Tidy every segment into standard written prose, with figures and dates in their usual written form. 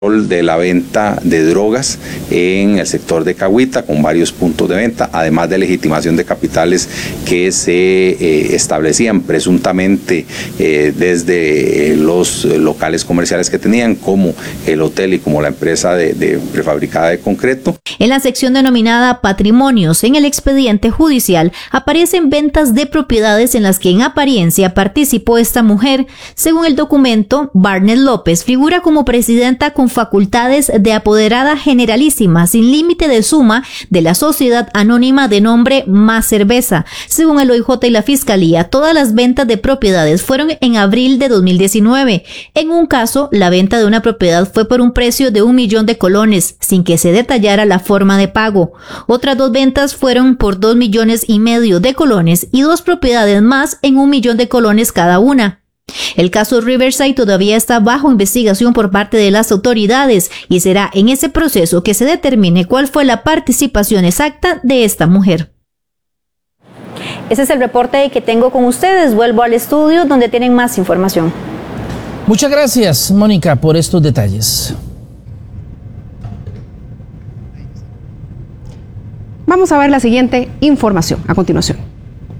de la venta de drogas en el sector de Cahuita con varios puntos de venta, además de legitimación de capitales que se establecían presuntamente desde los locales comerciales que tenían, como el hotel y como la empresa de prefabricada de concreto. En la sección denominada Patrimonios en el expediente judicial aparecen ventas de propiedades en las que en apariencia participó esta mujer. Según el documento, Barnett López figura como presidenta con facultades de apoderada generalísima sin límite de suma de la sociedad anónima de nombre Más Cerveza. Según el OIJ y la Fiscalía, todas las ventas de propiedades fueron en abril de 2019. En un caso, la venta de una propiedad fue por un precio de 1 millón de colones, sin que se detallara la forma de pago. Otras 2 ventas fueron por 2,5 millones de colones y 2 propiedades más en 1 millón de colones cada una. El caso Riverside todavía está bajo investigación por parte de las autoridades y será en ese proceso que se determine cuál fue la participación exacta de esta mujer. Ese es el reporte que tengo con ustedes. Vuelvo al estudio donde tienen más información. Muchas gracias, Mónica, por estos detalles. Vamos a ver la siguiente información a continuación.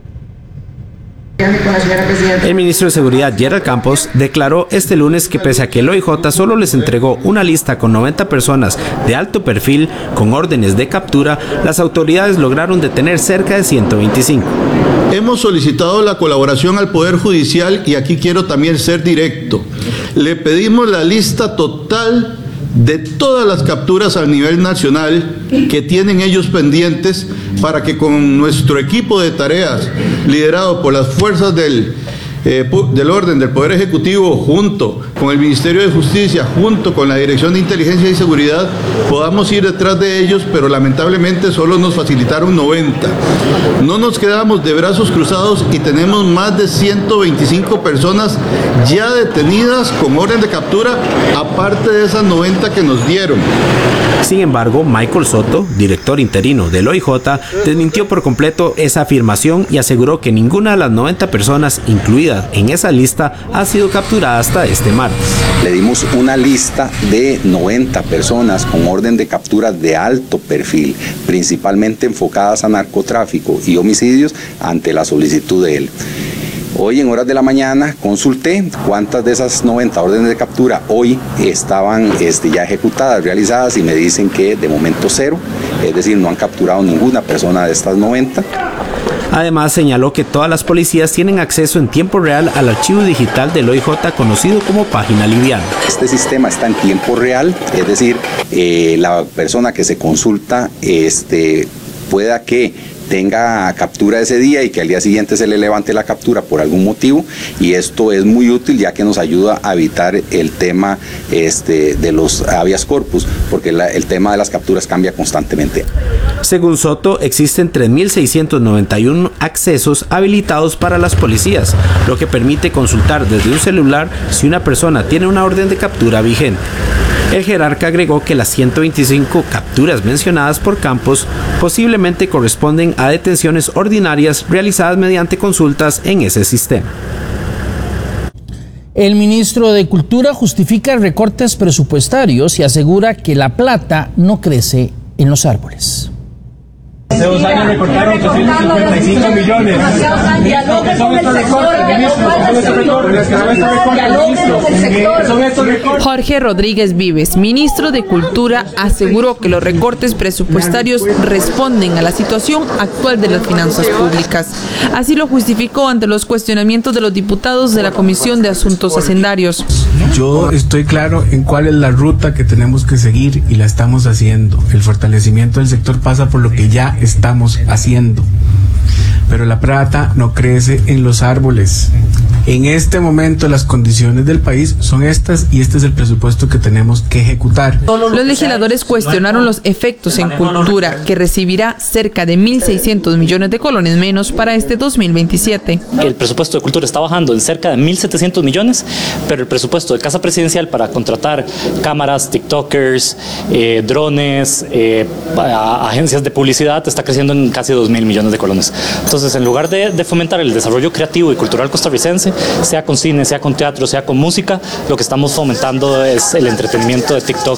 El ministro de Seguridad, Gerald Campos, declaró este lunes que pese a que el OIJ solo les entregó una lista con 90 personas de alto perfil con órdenes de captura, las autoridades lograron detener cerca de 125. Hemos solicitado la colaboración al Poder Judicial y aquí quiero también ser directo. Le pedimos la lista total de todas las capturas a nivel nacional que tienen ellos pendientes para que con nuestro equipo de tareas liderado por las fuerzas del orden del Poder Ejecutivo junto con el Ministerio de Justicia, junto con la Dirección de Inteligencia y Seguridad, podamos ir detrás de ellos, pero lamentablemente solo nos facilitaron 90. No nos quedamos de brazos cruzados y tenemos más de 125 personas ya detenidas con orden de captura, aparte de esas 90 que nos dieron. Sin embargo, Michael Soto, director interino del OIJ, desmintió por completo esa afirmación y aseguró que ninguna de las 90 personas incluidas en esa lista ha sido capturada hasta este martes. Le dimos una lista de 90 personas con orden de captura de alto perfil, principalmente enfocadas a narcotráfico y homicidios ante la solicitud de él. Hoy en horas de la mañana consulté cuántas de esas 90 órdenes de captura hoy estaban ya ejecutadas, realizadas, y me dicen que de momento 0, es decir, no han capturado ninguna persona de estas 90. Además, señaló que todas las policías tienen acceso en tiempo real al archivo digital del OIJ conocido como Página Liviana. Este sistema está en tiempo real, es decir, la persona que se consulta pueda que tenga captura ese día y que al día siguiente se le levante la captura por algún motivo, y esto es muy útil ya que nos ayuda a evitar el tema de los habeas corpus, porque el tema de las capturas cambia constantemente. Según Soto, existen 3.691 accesos habilitados para las policías, lo que permite consultar desde un celular si una persona tiene una orden de captura vigente. El jerarca agregó que las 125 capturas mencionadas por Campos posiblemente corresponden a detenciones ordinarias realizadas mediante consultas en ese sistema. El ministro de Cultura justifica recortes presupuestarios y asegura que la plata no crece en los árboles. Hace 2 años recortaron 855 millones. Jorge Rodríguez Vives, ministro de Cultura, aseguró que los recortes presupuestarios responden a la situación actual de las finanzas públicas. Así lo justificó ante los cuestionamientos de los diputados de la Comisión de Asuntos Hacendarios. Yo estoy claro en cuál es la ruta que tenemos que seguir y la estamos haciendo. El fortalecimiento del sector pasa por lo que ya estamos haciendo, pero la plata no crece en los árboles. En este momento las condiciones del país son estas y este es el presupuesto que tenemos que ejecutar. Los legisladores cuestionaron los efectos en cultura, que recibirá cerca de 1.600 millones de colones menos para este 2027. El presupuesto de cultura está bajando en cerca de 1.700 millones, pero el presupuesto de Casa Presidencial para contratar cámaras, tiktokers, drones, agencias de publicidad está creciendo en casi 2.000 millones de colones. Entonces, en lugar de fomentar el desarrollo creativo y cultural costarricense, sea con cine, sea con teatro, sea con música, lo que estamos fomentando es el entretenimiento de TikTok